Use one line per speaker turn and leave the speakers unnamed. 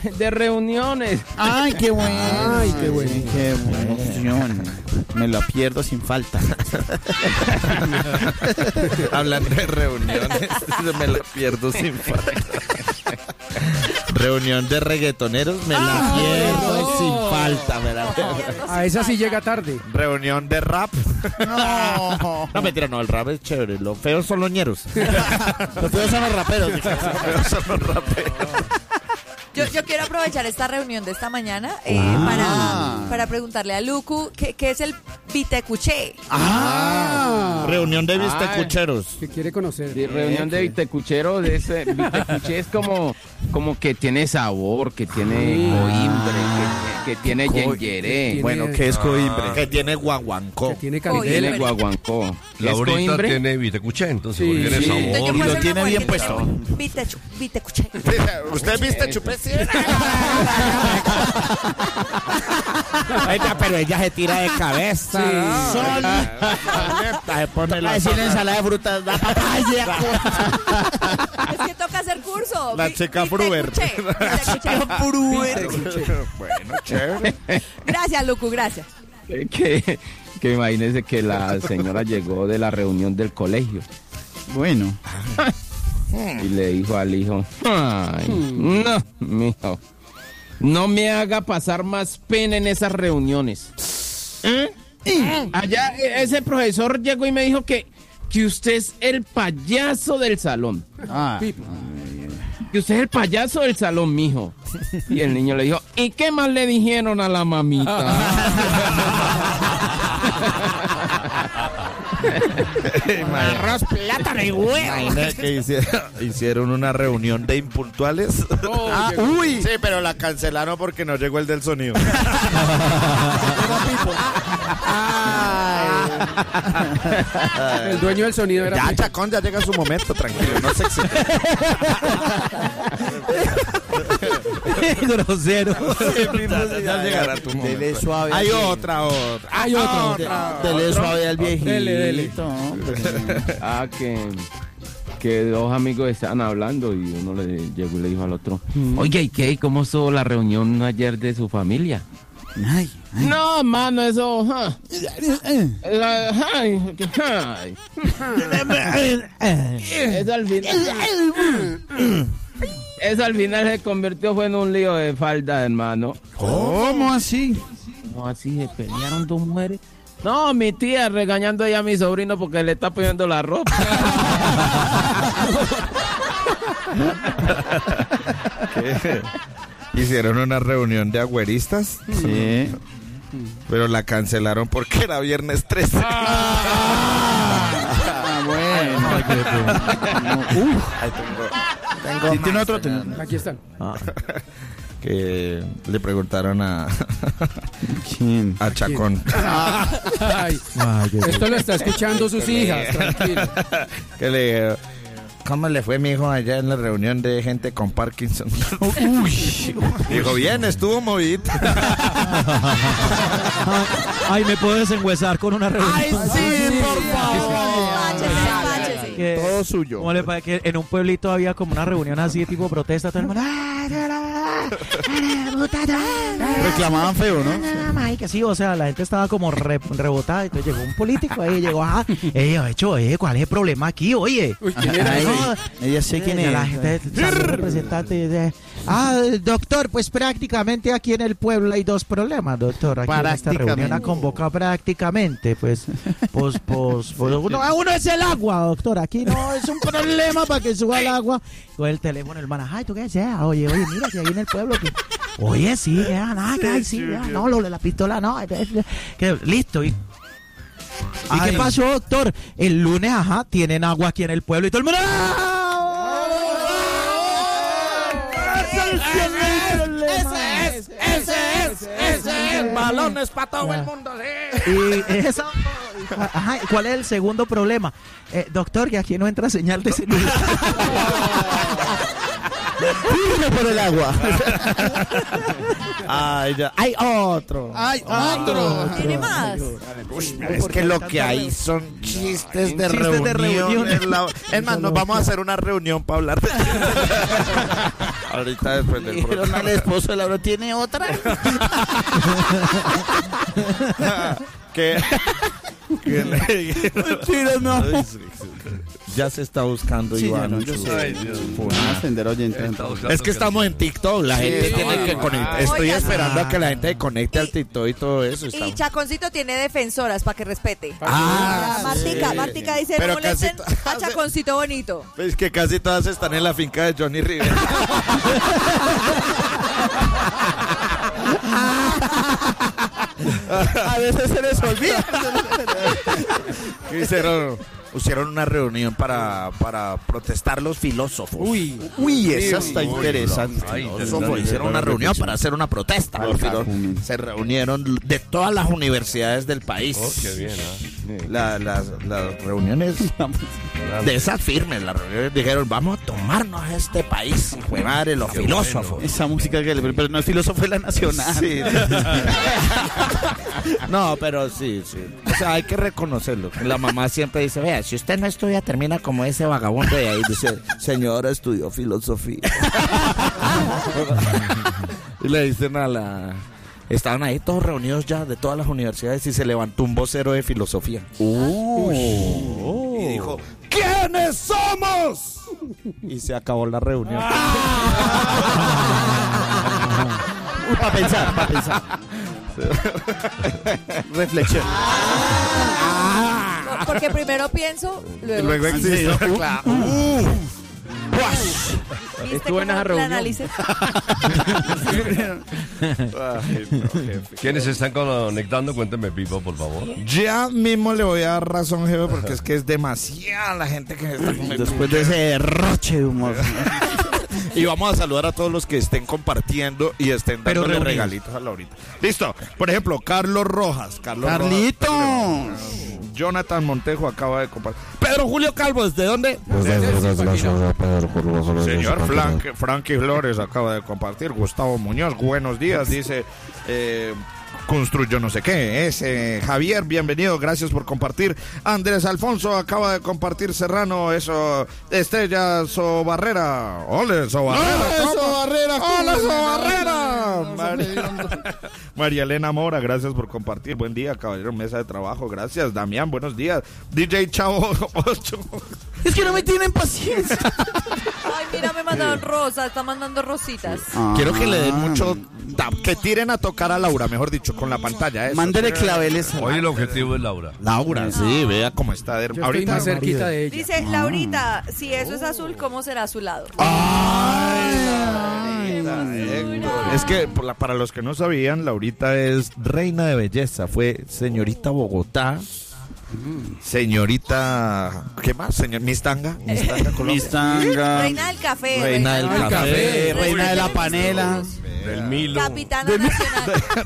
de reuniones.
Ay, qué bueno.
Ay, qué bueno.
Qué emoción. Me lo pierdo sin falta.
Hablando de reuniones, me la pierdo sin falta. Reunión de reggaetoneros, me la pierdo sin falta.
A esa sí llega tarde.
Reunión de rap.
No.
No, mentira, no, el rap es chévere. Los feos son los ñeros. Los feos son los raperos. Los feos son los raperos.
Yo quiero aprovechar esta reunión de esta mañana para preguntarle a Lucu qué es el vitecuché.
Reunión de bistecucheros.
Que quiere conocer.
Sí, reunión de vitecuchero, de ese vitecuché es como que tiene sabor, que tiene coimbre, que tiene yengueré.
Bueno, ¿qué es coimbre? Que tiene guaguancó.
Que tiene
Coimbre.
calidad.
Tiene guaguancó.
La
¿Es
ahorita
coimbre?
tiene vitecuché, entonces
Sí,
tiene
sí.
sabor.
Entonces, yo
y
puedo
lo
ser
tiene
una
bien
mujer que
puesto.
Vitecuché.
¿Usted viste chupesi?
Pero ella se tira de cabeza.
Se pone la
Decirle ensalada de frutas, la papaya.
Es que toca hacer curso.
La chica Fruber. Bueno, chévere.
Gracias, Lucu, gracias.
Que imagínese que la señora llegó de la reunión del colegio
Bueno.
y le dijo al hijo, ay, no, mijo, no me haga pasar más pena en esas reuniones. Allá ese profesor llegó y me dijo que usted es el payaso del salón. Que usted es el payaso del salón, mijo. Y el niño le dijo, ¿y qué más le dijeron a la mamita?
Arroz, plátano y huevo.
Imagina que hicieron una reunión de impuntuales.
Uy.
Sí, pero la cancelaron porque no llegó el del sonido.
El dueño del sonido era
Ya,
Pipo.
Chacón, ya llega su momento, tranquilo, no se excite.
Grosero.
Ya llegará tu momento.
Dele suave.
Hay otra.
Hay otra.
Dele suave al viejito.
Dele.
Que dos amigos estaban hablando y uno le llegó y le dijo al otro, oye, ¿y qué? ¿Cómo estuvo la reunión ayer de su familia?
Ay.
No, mano, eso... Eso al final... Eso al final se convirtió fue en un lío de falda, hermano.
¿Cómo así?
¿Cómo así? ¿Se pelearon dos mujeres? No, mi tía regañando ella a mi sobrino porque le está poniendo la ropa.
¿Qué? Hicieron una reunión de agüeristas,
Sí.
pero la cancelaron porque era viernes 13.
Bueno.
Ahí tengo
¿Y tiene
más,
otro?
señor.
Aquí están.
Que le preguntaron a
¿Quién?
Chacón.
Ay, esto lo está escuchando sus hijas. Tranquilo.
Que le ¿cómo le fue mi hijo allá en la reunión de gente con Parkinson? Dijo, bien, estuvo movidito.
Ay, ¿me puedo desenhuesar con una reunión?
Ay, sí, por favor.
Despáchese.
Que-
Todo suyo.
¿Cómo le parece que en un pueblito había como una reunión así, tipo protesta? Todo el mundo...
Reclamaban feo, ¿no?
Ay, que sí, o sea, la gente estaba como rebotada. Entonces llegó un político ahí, llegó, ¿cuál es el problema aquí? Oye.
Uy, ¿quién era
Ay,
ese?
ella sé quién es.
La gente, salió un representante de... doctor, pues prácticamente aquí en el pueblo hay dos problemas, doctor. Aquí en esta reunión ha convocado prácticamente, pues uno es el agua, doctor. Aquí no es un problema para que suba el agua. Con el teléfono, el man, ay, ¿tú qué deseas? Oye, mira, que ahí en el pueblo... Oye, sí, no, lo de la pistola, no. Listo. ¿Y qué pasó, doctor? El lunes, tienen agua aquí en el pueblo y todo el mundo...
Ese es. Balones para todo el mundo, sí.
Y eso... ¿Cuál es el segundo problema? Doctor, que aquí no entra señal de celular.
Firme por el agua.
Ay, ya.
Hay otro.
¿Tiene más?
Es que lo que hay son chistes de
Chistes de
reunión.
reunión.
Es más, nos vamos a hacer una reunión para hablar de Ahorita después del
Dijeron al esposo de Laura, ¿tiene otra?
que le dijeron.
Mentiras, no.
Ya se está buscando,
Sí,
Iván.
no, yo sé.
Ay, Dios mío.
Vamos a ascender oyentes.
Es que estamos en TikTok, la gente tiene que conectar. Estoy
Oigan.
esperando a que la gente conecte al TikTok y todo eso.
Y
Estamos.
Chaconcito tiene defensoras para que respete.
Ah,
Martica dice,
Pero
no molesten
casi
a Chaconcito bonito.
Es que casi todas están en la finca de Johnny Rivera.
A veces se les olvida.
Hicieron una reunión para protestar los filósofos.
Uy, esa está interesante.
Hicieron una reunión para hacer una protesta. Los filósofos se reunieron de todas las universidades del país.
Oh, qué bien,
Las reuniones de esas firmes, las reuniones dijeron, vamos a tomarnos este país, hijo de madre, los filósofos.
Esa música que pero no es filósofo, es la nacional.
Sí. No, pero sí. O sea, hay que reconocerlo. La mamá siempre dice, vea, si usted no estudia, termina como ese vagabundo de ahí. Dice, señora, estudió filosofía. Y le dicen a la... Estaban ahí todos reunidos ya de todas las universidades y se levantó un vocero de filosofía. Y dijo, ¿quiénes somos? Y se acabó la reunión.
Para pensar. Reflexión.
No, porque primero pienso,
Luego existe.
¿Viste
Estuvo en
cómo
esa
la
reunión.
analicé?
¿Quiénes se están conectando? Cuénteme, Pipo, por favor.
Ya mismo le voy a dar razón, jefe, porque es que es demasiada la gente que está conectada.
Después de ese derroche de humor.
Y vamos a saludar a todos los que estén compartiendo y estén
Pero
dándole
reunidos.
regalitos a Laurita. Listo. Por ejemplo, Carlos Rojas.
Carlitos.
Jonathan Montejo acaba de compartir. Pedro Julio Calvo, ¿desde dónde? Señor Frankie Flores acaba de compartir. Gustavo Muñoz, buenos días. Dice... construyó no sé qué. Javier, bienvenido, gracias por compartir. Andrés Alfonso acaba de compartir. Serrano, eso. Estrella Sobarrera. Hola, Sobarrera. Hola, Sobarrera. María Elena Mora, gracias por compartir. Buen día, caballero, mesa de trabajo. Gracias. Damián, buenos días. DJ Chavo 8.
Es que no me tienen paciencia.
Ay, mira, me mandaron rosas, está mandando rositas.
Quiero que le den mucho. Que tiren a tocar a Laura, mejor dicho, con la pantalla. Eso.
Mándele claveles.
Hoy el objetivo es Laura.
Laura, sí, vea cómo está.
Yo estoy
Ahorita
más cerquita de ella.
Dice, Laurita, si eso es azul, ¿cómo será a su lado?
Es que para los que no sabían, Laurita es reina de belleza. Fue señorita Bogotá. Señorita, ¿qué más? Señor Mistanga, Colombia.
Mistanga.
Reina del café.
Reina del café,
reina de la panela.
Del Milo.
Capitana nacional.